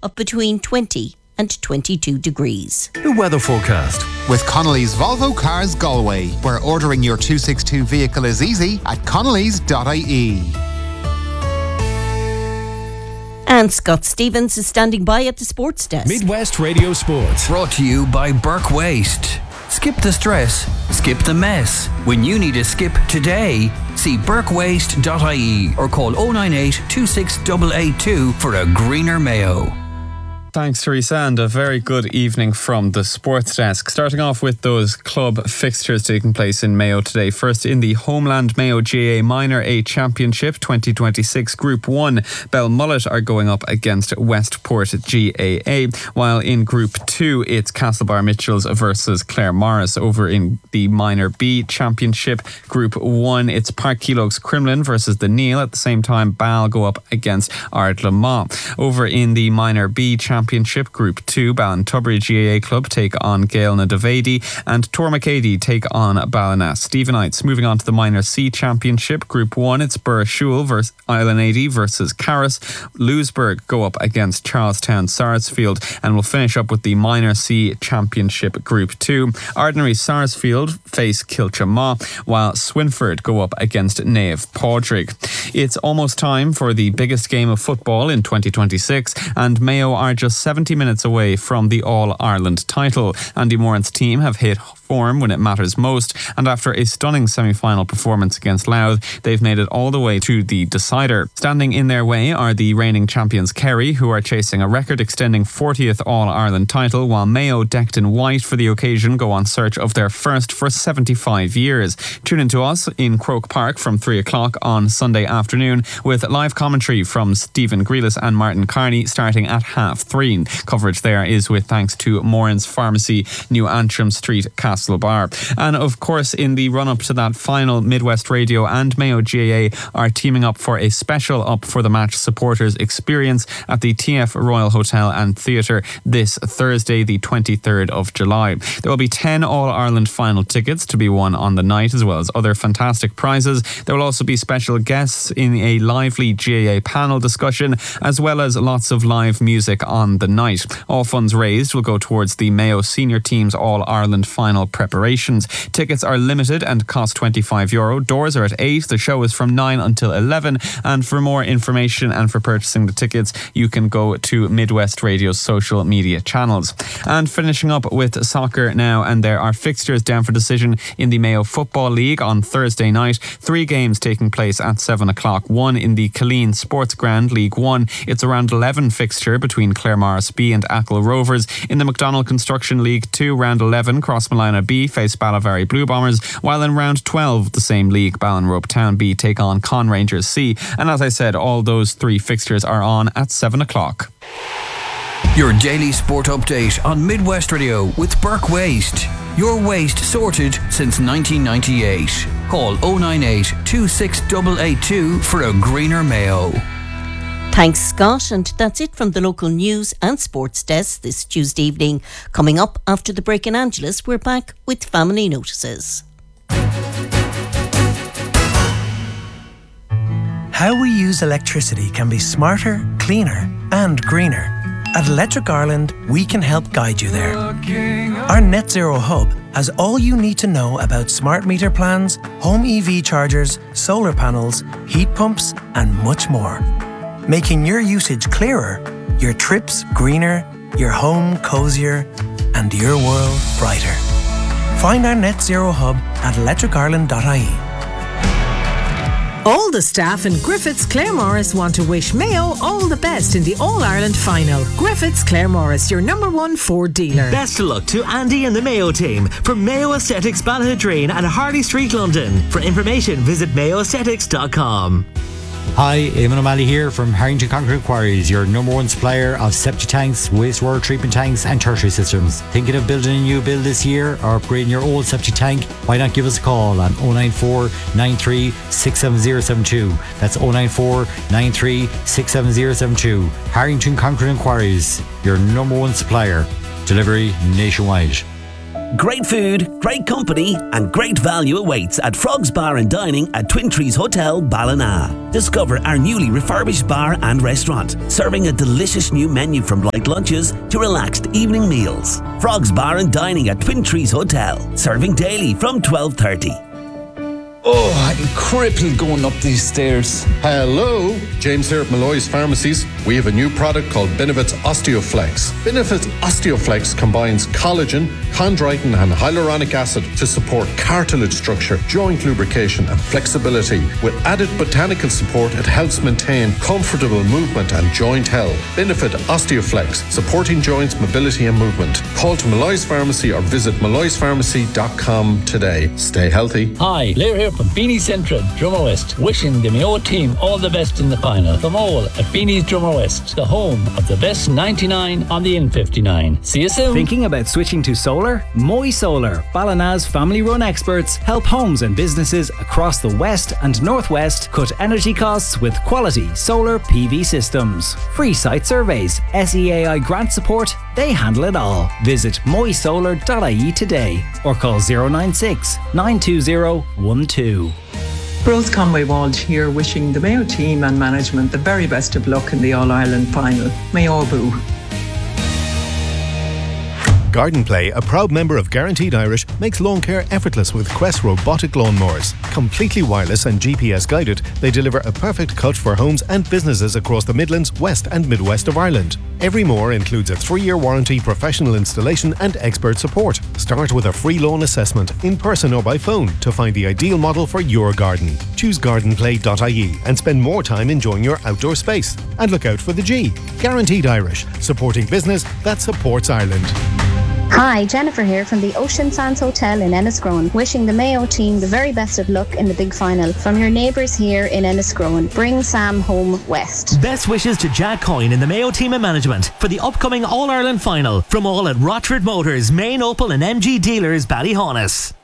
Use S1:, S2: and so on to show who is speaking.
S1: of between 20 and 22 degrees.
S2: The weather forecast
S3: with Connolly's Volvo Cars Galway, where ordering your 262 vehicle is easy at connellys.ie.
S1: And Scott Stevens is standing by at the sports desk.
S2: Midwest Radio Sports.
S4: Brought to you by Burke Waste. Skip the stress, skip the mess. When you need a skip today, see burkewaste.ie or call 098 26882 for a greener Mayo.
S5: Thanks, Teresa, and a very good evening from the sports desk. Starting off with those club fixtures taking place in Mayo today. First, in the Homeland Mayo GAA Minor A Championship 2026 Group 1, Belmullet are going up against Westport GAA, while in Group 2, it's Castlebar Mitchells versus Clare Morris. Over in the Minor B Championship Group 1, it's Park Keelogs Crumlin versus the Neil. At the same time, Bal go up against Ardlamont. Over in the Minor B Championship Group 2, Ballintubbery GAA Club take on Gaelna Davady and Tormacady take on Ballina Stephenites. Moving on to the Minor C Championship Group 1, it's Burrashule versus Island 80 versus Carris. Lewisburg go up against Charlestown Sarsfield, and we'll finish up with the Minor C Championship Group 2. Ordinary Sarsfield face Kilchamaw, while Swinford go up against Naomh Padraig. It's almost time for the biggest game of football in 2026, and Mayo are just 70 minutes away from the All-Ireland title. Andy Moran's team have hit form when it matters most, and after a stunning semi-final performance against Louth, they've made it all the way to the decider. Standing in their way are the reigning champions Kerry, who are chasing a record-extending 40th All-Ireland title, while Mayo, decked in white for the occasion, go on search of their first for 75 years. Tune in to us in Croke Park from 3 o'clock on Sunday afternoon with live commentary from Stephen Grealis and Martin Carney starting at 3:30. Coverage there is with thanks to Moran's Pharmacy, New Antrim Street, Castlebar. And of course, in the run-up to that final, Midwest Radio and Mayo GAA are teaming up for a special Up for the Match supporters experience at the TF Royal Hotel and Theatre this Thursday, the 23rd of July. There will be 10 All-Ireland final tickets to be won on the night, as well as other fantastic prizes. There will also be special guests in a lively GAA panel discussion, as well as lots of live music on the night. All funds raised will go towards the Mayo senior team's All-Ireland final preparations. Tickets are limited and cost €25. Doors are at 8. The show is from 9 until 11. And for more information and for purchasing the tickets, you can go to Midwest Radio's social media channels. And finishing up with soccer now, and there are fixtures down for decision in the Mayo Football League on Thursday night. 3 games taking place at 7 o'clock. One in the Killeen Sports Ground League 1. It's a round 11 fixture between Claremorris B and Achill Rovers. In the McDonald Construction League 2, round 11, Crossmolina B face Ballivary Blue Bombers, while in round 12, the same league, Ballinrobe Town B take on Con Rangers C. And as I said, all those 3 fixtures are on at 7 o'clock.
S4: Your daily sport update on Midwest Radio with Burke Waste. Your waste sorted since 1998. Call 098 26882 for a greener Mayo.
S1: Thanks, Scott, and that's it from the local news and sports desk this Tuesday evening. Coming up after the break in Angeles, we're back with family notices.
S6: How we use electricity can be smarter, cleaner and greener. At Electric Ireland, we can help guide you there. Our Net Zero Hub has all you need to know about smart meter plans, home EV chargers, solar panels, heat pumps and much more. Making your usage clearer, your trips greener, your home cosier and your world brighter. Find our Net Zero Hub at electricireland.ie.
S7: All the staff in Griffiths Claremorris want to wish Mayo all the best in the All-Ireland final. Griffiths Claremorris, your #1 Ford dealer.
S8: Best of luck to Andy and the Mayo team from Mayo Aesthetics Ballahadreen and Harley Street, London. For information, visit mayoaesthetics.com.
S9: Hi, Eamon O'Malley here from Harrington Concrete Quarries, your #1 supplier of septic tanks, wastewater treatment tanks and tertiary systems. Thinking of building a new build this year or upgrading your old septic tank? Why not give us a call on 094 93 67072. That's 094 93 67072. Harrington Concrete Quarries, your #1 supplier. Delivery nationwide.
S10: Great food, great company and great value awaits at Frogs Bar and Dining at Twin Trees Hotel, Ballina. Discover our newly refurbished bar and restaurant, serving a delicious new menu from light lunches to relaxed evening meals. Frogs Bar and Dining at Twin Trees Hotel, serving daily from 12:30.
S11: Oh, I'm crippled going up these stairs.
S12: Hello, James here at Malloy's Pharmacies. We have a new product called Benefits Osteoflex. Benefits Osteoflex combines collagen, chondroitin and hyaluronic acid to support cartilage structure, joint lubrication and flexibility. With added botanical support, it helps maintain comfortable movement and joint health. Benefit Osteoflex, supporting joints, mobility and movement. Call to Malloy's Pharmacy or visit malloyspharmacy.com today. Stay healthy.
S13: Hi, Blair here from Beanie Central, Drummer West, wishing the Mayo team all the best in the final. From all at Beanie's Drummer West, the home of the best 99 on the N59. See you soon.
S14: Thinking about switching to solar? Moy Solar, Ballina's family-run experts, help homes and businesses across the west and northwest cut energy costs with quality solar PV systems. Free site surveys, SEAI grant support, they handle it all. Visit moysolar.ie today or call 096 920 12.
S15: Rose Conway Walsh here, wishing the Mayo team and management the very best of luck in the All-Ireland final. Mayo Boo.
S16: Garden Play, a proud member of Guaranteed Irish, makes lawn care effortless with Quest robotic lawnmowers. Completely wireless and GPS guided, they deliver a perfect cut for homes and businesses across the Midlands, West and Midwest of Ireland. Every mower includes a 3-year warranty, professional installation and expert support. Start with a free lawn assessment, in person or by phone, to find the ideal model for your garden. Choose gardenplay.ie and spend more time enjoying your outdoor space. And look out for the G. Guaranteed Irish, supporting business that supports Ireland.
S17: Hi, Jennifer here from the Ocean Sands Hotel in Enniscrone, wishing the Mayo team the very best of luck in the big final. From your neighbours here in Enniscrone, bring Sam home west.
S8: Best wishes to Jack Coyne and the Mayo team and management for the upcoming All-Ireland final. From all at Rochford Motors, Main Opel and MG Dealers, Ballyhonus.